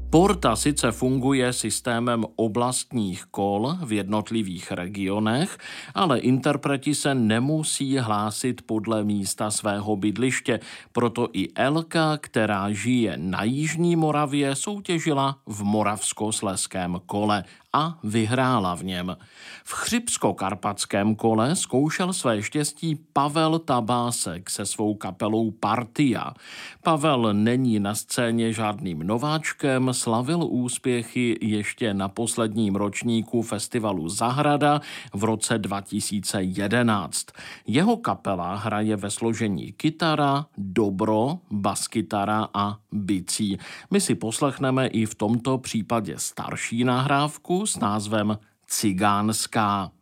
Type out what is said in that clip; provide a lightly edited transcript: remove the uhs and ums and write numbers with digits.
Porta sice funguje systémem oblastních kol v jednotlivých regionech, ale interpreti se nemusí hlásit podle místa svého bydliště, proto i Elka, která žije na Jižní Moravě, soutěžila v Moravskoslezském kole a vyhrála v něm. V Chřibsko-karpatském kole zkoušel své štěstí Pavel Tabásek se svou kapelou Partia. Pavel není na scéně žádným nováčkem, slavil úspěchy ještě na posledním ročníku festivalu Zahrada v roce 2011. Jeho kapela hraje ve složení kytara, dobro, baskytara a bicí. My si poslechneme i v tomto případě starší nahrávku s názvem Cigánská.